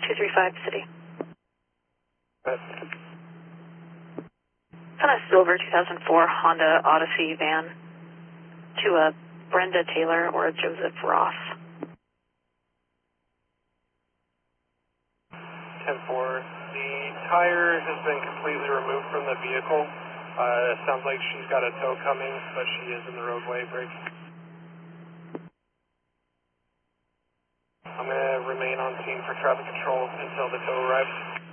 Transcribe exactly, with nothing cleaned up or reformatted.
two three five City. Right. Send a silver two thousand four Honda Odyssey van to a Brenda Taylor or a Joseph Ross. ten four, the tire has been completely removed from the vehicle. Uh, sounds like she's got a tow coming, but she is in the roadway braking. I'm going to remain on scene for traffic control until the tow arrives.